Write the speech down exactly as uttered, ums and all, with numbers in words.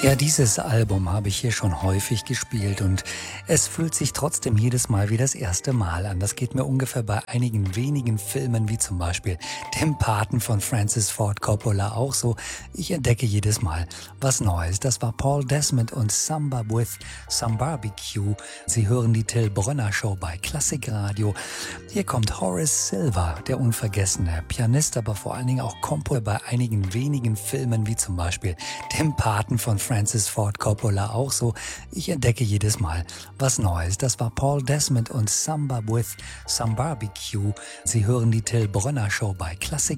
Ja, dieses Album habe ich hier schon häufig gespielt und es fühlt sich trotzdem jedes Mal wie das erste Mal an. Das geht mir ungefähr bei einigen wenigen Filmen, wie zum Beispiel dem Paten von Francis Ford Coppola auch so. Ich entdecke jedes Mal was Neues. Das war Paul Desmond und Samba with Some Barbecue. Sie hören die Till Brönner Show bei Klassikradio. Hier kommt Horace Silver, der unvergessene Pianist, aber vor allen Dingen auch Komponist bei einigen wenigen Filmen, wie zum Beispiel dem Paten von Francis Ford Coppola auch so. Ich entdecke jedes Mal was Neues. Das war Paul Desmond und Samba with Some Barbecue. Sie hören die Till Brönner Show bei Klassik.